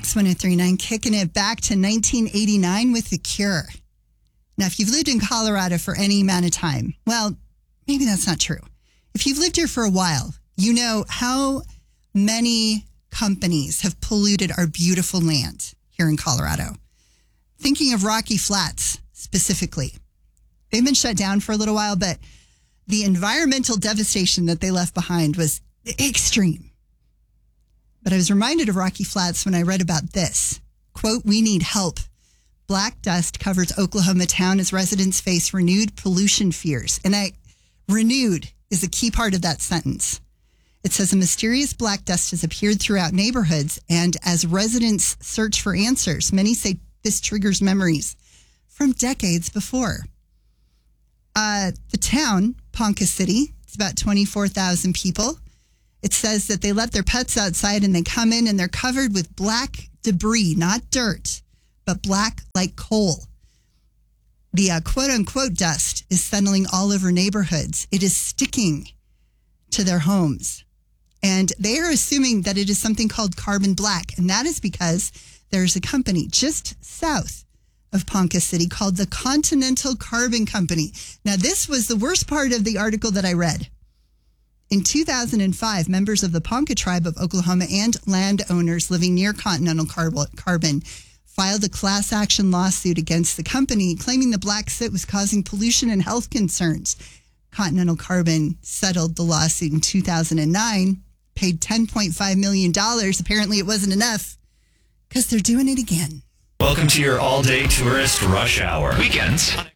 X1039, kicking it back to 1989 with The Cure. Now, if you've lived in Colorado for any amount of time, well, maybe that's not true. If you've lived here for a while, you know how many companies have polluted our beautiful land here in Colorado. Thinking of Rocky Flats specifically. They've been shut down for a little while, but the environmental devastation that they left behind was extreme. But I was reminded of Rocky Flats when I read about this. Quote, "We need help. Black dust covers Oklahoma town as residents face renewed pollution fears." And renewed is a key part of that sentence. It says a mysterious black dust has appeared throughout neighborhoods, and as residents search for answers, many say this triggers memories from decades before. The town, Ponca City, it's about 24,000 people. It says that they let their pets outside and they come in and they're covered with black debris, not dirt, but black like coal. The quote unquote dust is settling all over neighborhoods. It is sticking to their homes. And they are assuming that it is something called carbon black. And that is because there's a company just south of Ponca City called the Continental Carbon Company. Now, this was the worst part of the article that I read. In 2005, members of the Ponca tribe of Oklahoma and landowners living near Continental Carbon filed a class action lawsuit against the company, claiming the black soot was causing pollution and health concerns. Continental Carbon settled the lawsuit in 2009, paid $10.5 million. Apparently it wasn't enough because they're doing it again. Welcome to your all-day tourist rush hour. Weekends